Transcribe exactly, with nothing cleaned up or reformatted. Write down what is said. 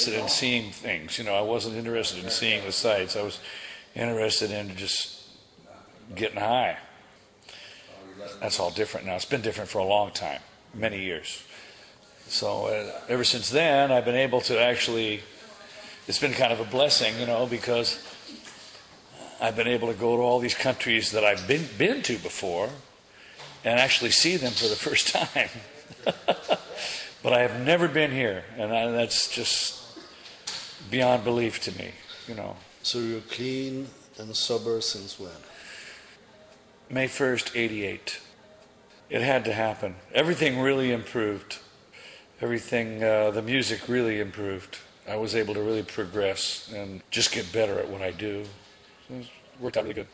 in seeing things. You know, I wasn't interested in seeing the sights. I was interested in just getting high. That's all different now. It's been different for a long time, many years. So uh, ever since then, I've been able to actually, it's been kind of a blessing, you know, because I've been able to go to all these countries that I've been, been to before and actually see them for the first time. But I have never been here, and I, that's just beyond belief to me, you know. So you're clean and sober since when? May first, eighty-eight. It had to happen. Everything really improved. Everything, uh, the music really improved. I was able to really progress and just get better at what I do. It worked out really good.